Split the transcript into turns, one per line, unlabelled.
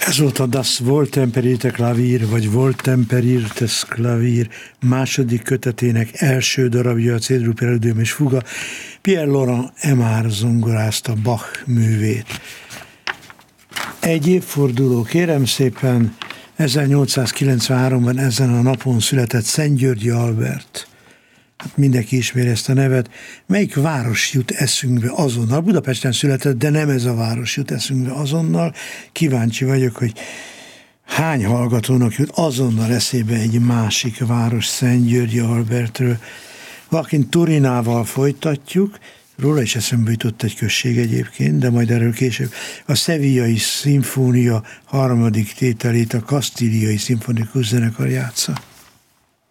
Ez volt a Das Wohltemperierte Klavier, vagy Wohltemperiertes Klavier második kötetének első darabja, a C-dur Preludium és Fuga. Pierre Laurent Aimard zongorázta Bach művét. Egy évforduló, kérem szépen, 1893-ban ezen a napon született Szentgyörgyi Albert. Hát mindenki ismeri ezt a nevet. Melyik város jut eszünkbe azonnal? Budapesten született, de nem ez a város jut eszünkbe azonnal. Kíváncsi vagyok, hogy hány hallgatónak jut azonnal eszébe egy másik város Szentgyörgyi Albertről. Joaquin Turinával folytatjuk, róla is eszembe jutott egy község egyébként, de majd erről később. A Sevillai Szimfónia harmadik tételét a Kasztíliai Szimfonikus Zenekar játsza.